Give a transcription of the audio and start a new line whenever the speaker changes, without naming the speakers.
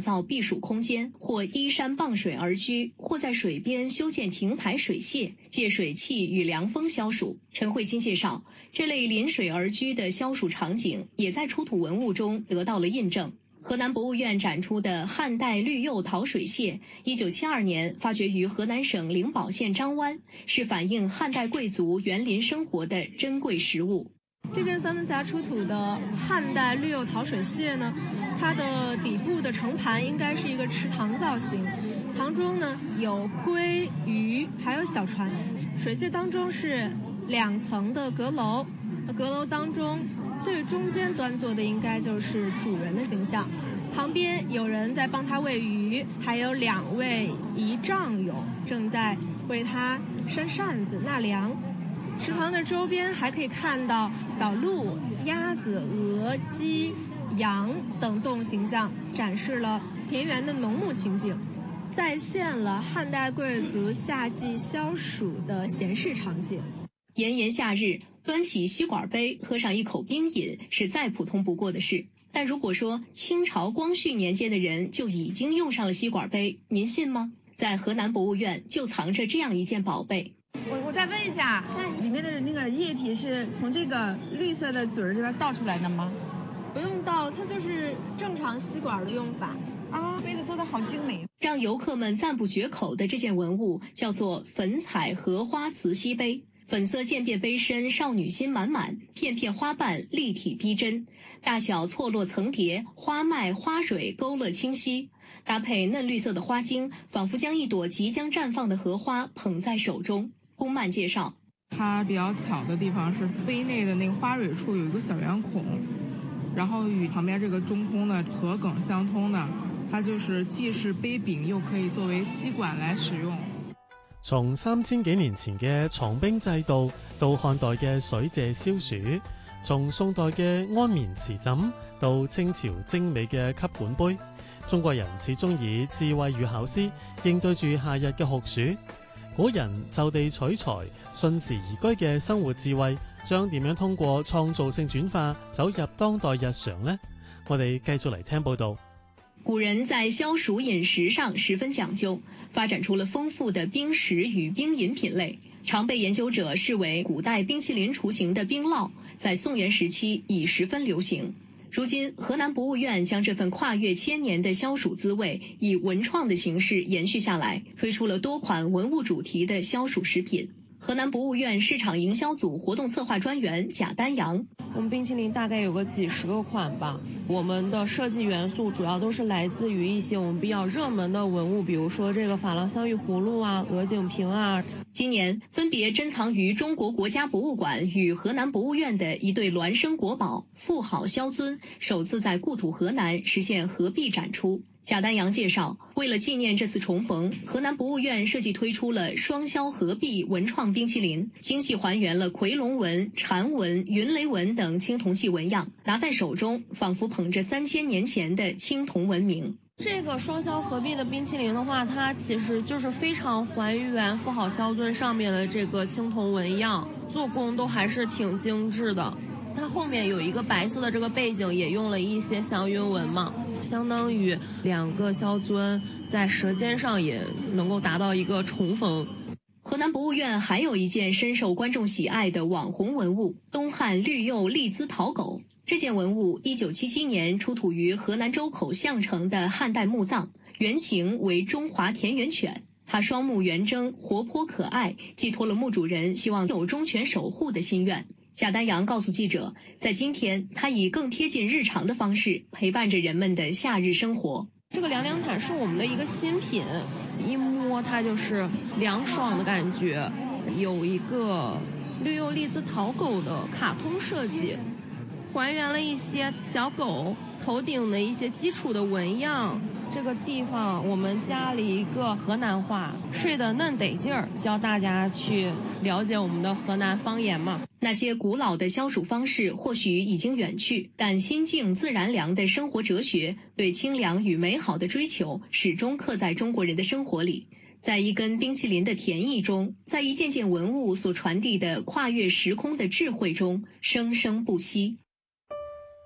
造避暑空间，或依山傍水而居，或在水边修建亭台水榭，借水汽与凉风消暑。陈慧欣介绍，这类临水而居的消暑场景也在出土文物中得到了印证。河南博物院展出的汉代绿釉陶水榭，1972年发掘于河南省灵宝县张湾，是反映汉代贵族园林生活的珍贵实物。
这件三门峡出土的汉代绿釉陶水榭呢，它的底部的盛盘应该是一个池塘造型，塘中呢有龟、鱼，还有小船。水榭当中是2层的阁楼，阁楼当中最中间端坐的应该就是主人的景象，旁边有人在帮他喂鱼，还有2位仪仗友正在为他扇扇子纳凉。池塘的周边还可以看到小鹿、鸭子、鹅、鸡、羊等动物形象，展示了田园的农牧情景，再现了汉代贵族夏季消暑的闲适场景。
炎炎夏日，端起吸管杯喝上一口冰饮是再普通不过的事，但如果说清朝光绪年间的人就已经用上了吸管杯，您信吗？在河南博物院就藏着这样一件宝贝。
我再问一下，里面的那个液体是从这个绿色的嘴儿这边倒出来的吗？
不用倒，它就是正常吸管的用法。
杯子做得好精美。
让游客们赞不绝口的这件文物叫做粉彩荷花瓷吸杯，粉色渐变杯身，少女心满满，片片花瓣立体逼真，大小错落层叠，花脉花蕊勾勒清晰，搭配嫩绿色的花茎，仿佛将一朵即将绽放的荷花捧在手中。龚曼介绍，
它比较巧的地方是杯内的那个花蕊处有一个小圆孔，然后与旁边这个中空的荷梗相通的，它就是既是杯柄又可以作為吸管來使用。
從3000幾年前嘅藏冰制度，到漢代嘅水榭消暑，從宋代嘅安眠瓷枕，到清朝精美嘅吸管杯，中國人始終以智慧與巧思應對住夏日嘅酷暑。古人就地取材，順時而居嘅生活智慧，將點樣通過創造性轉化走入當代日常呢？我哋繼續嚟聽報道。
古人在消暑饮食上十分讲究，发展出了丰富的冰食与冰饮品类，常被研究者视为古代冰淇淋雏形的冰酪，在宋元时期已十分流行。如今，河南博物院将这份跨越1000年的消暑滋味以文创的形式延续下来，推出了多款文物主题的消暑食品。河南博物院市场营销组活动策划专员贾丹阳，
我们冰淇淋大概有个几10个款吧，我们的设计元素主要都是来自于一些我们比较热门的文物，比如说这个珐琅香芋葫芦啊、鹅颈瓶啊。
今年分别珍藏于中国国家博物馆与河南博物院的一对孪生国宝妇好萧尊，首次在故土河南实现合璧展出。贾丹阳介绍，为了纪念这次重逢，河南博物院设计推出了双萧合璧文创冰淇淋，精细还原了夔龙纹、蝉纹、云雷纹等青铜器纹样，拿在手中仿佛捧着3000年前的青铜文明。
这个双萧合璧的冰淇淋的话，它其实就是非常还原妇好萧尊上面的这个青铜纹样，做工都还是挺精致的。它后面有一个白色的这个背景，也用了一些祥云纹嘛，相当于2个萧尊在舌尖上也能够达到一个重逢。
河南博物院还有一件深受观众喜爱的网红文物——东汉绿釉立姿陶狗。这件文物1977年出土于河南周口项城的汉代墓葬，原型为中华田园犬。它双目圆睁，活泼可爱，寄托了墓主人希望有忠犬守护的心愿。贾丹阳告诉记者，在今天，他以更贴近日常的方式陪伴着人们的夏日生活。
这个凉凉毯是我们的一个新品，一摸它就是凉爽的感觉，有一个绿釉立姿陶狗的卡通设计，还原了一些小狗头顶的一些基础的纹样。这个地方我们加了一个河南话，睡得嫩得劲儿，教大家去了解我们的河南方言嘛。
那些古老的消暑方式或许已经远去，但心静自然凉的生活哲学，对清凉与美好的追求，始终刻在中国人的生活里。在一根冰淇淋的甜意中，在一件件文物所传递的跨越时空的智慧中，生生不息。